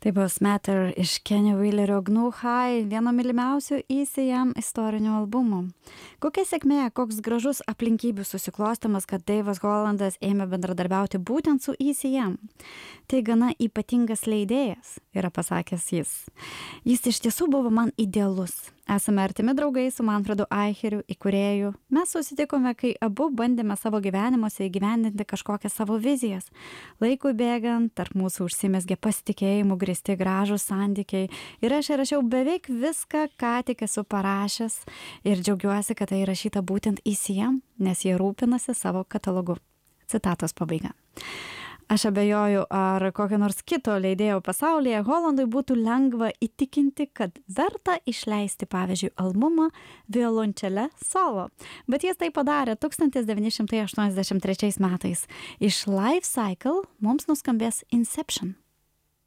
Tai buvo Smatter iš Kenny Wheelerio Gnu High, vieno mylimiausių ECM istorinių albumų. Kokia sėkmė, koks gražus aplinkybių susiklostimas, kad Dave'as Hollandas ėmė bendradarbiauti būtent su ECM. Tai gana ypatingas leidėjas, yra pasakęs jis. Jis iš tiesų buvo man idealus. Esame artimi draugai su Manfredu Eicheriu, įkūrėju. Mes susitikome, kai abu bandėme savo gyvenimuose įgyvendinti kažkokias savo vizijas. Laikui bėgant, tarp mūsų užsimezgė pasitikėjimų grįsti gražūs santykiai ir aš įrašiau beveik viską, ką tik esu parašęs ir džiaugiuosi, kad tai įrašyta būtent ECM, nes jie rūpinasi savo katalogu. Citatos pabaiga. Aš abejoju, ar kokio nors kito leidėjo pasaulyje Hollandui būtų lengva įtikinti, kad verta išleisti, pavyzdžiui, albumą violončele solo. Bet jis tai padarė 1983 metais. Iš Life Cycle mums nuskambės Inception.